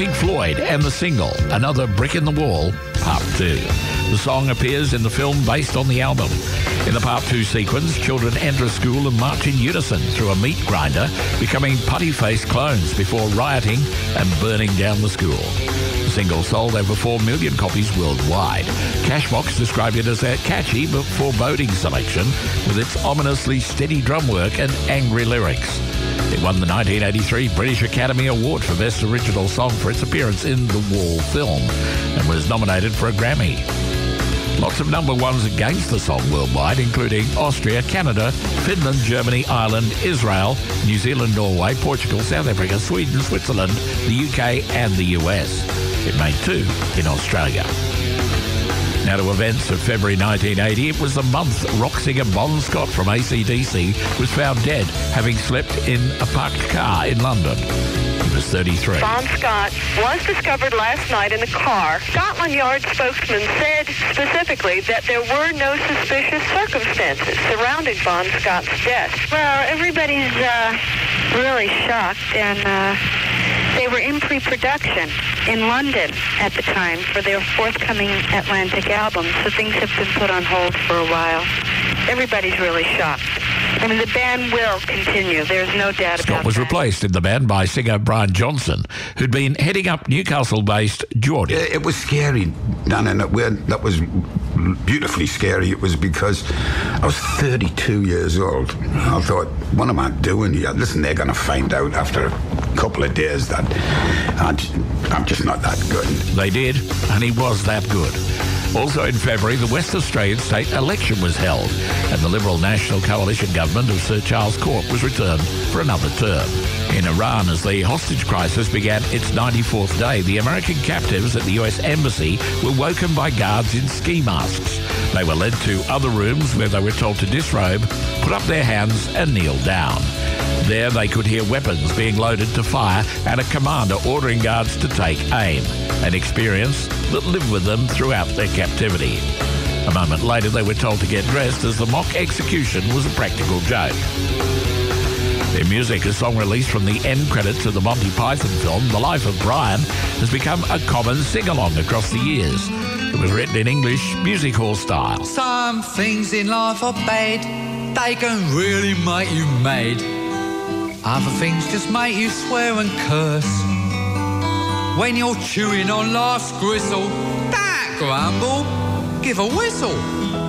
Pink Floyd and the single, Another Brick in the Wall, Part 2. The song appears in the film based on the album. In the Part 2 sequence, children enter a school and march in unison through a meat grinder, becoming putty-faced clones before rioting and burning down the school. The single sold over 4 million copies worldwide. Cashbox described it as a catchy but foreboding selection with its ominously steady drum work and angry lyrics. It won the 1983 British Academy Award for Best Original Song for its appearance in The Wall film and was nominated for a Grammy. Lots of number ones against the song worldwide, including Austria, Canada, Finland, Germany, Ireland, Israel, New Zealand, Norway, Portugal, South Africa, Sweden, Switzerland, the UK and the US. It made 2 in Australia. Now to events of February 1980. It was the month rock singer Bon Scott from AC/DC was found dead, having slept in a parked car in London. He was 33. Bon Scott was discovered last night in a car. Scotland Yard spokesman said specifically that there were no suspicious circumstances surrounding Bon Scott's death. Well, everybody's really shocked, and they were in pre-production in London at the time for their forthcoming Atlantic album, so things have been put on hold for a while. Everybody's really shocked. I mean, the band will continue. There's no doubt about that. Scott was replaced in the band by singer Brian Johnson, who'd been heading up Newcastle-based Geordie. It was scary, Dan, and that was beautifully scary. It was because I was 32 years old. I thought, what am I doing here? Listen, they're going to find out after a couple of days that I'm just not that good. They did, and he was that good. Also in February, the West Australian state election was held, and the Liberal National Coalition government of Sir Charles Court was returned for another term. In Iran, as the hostage crisis began its 94th day, the American captives at the US Embassy were woken by guards in ski masks. They were led to other rooms where they were told to disrobe, put up their hands and kneel down. There they could hear weapons being loaded to fire and a commander ordering guards to take aim, an experience that lived with them throughout their captivity. A moment later they were told to get dressed as the mock execution was a practical joke. In music, a song released from the end credits of the Monty Python film The Life of Brian has become a common sing-along across the years. It was written in English music hall style. Some things in life are bad, they can really make you mad. Other things just make you swear and curse. When you're chewing on life's gristle, don't grumble, give a whistle.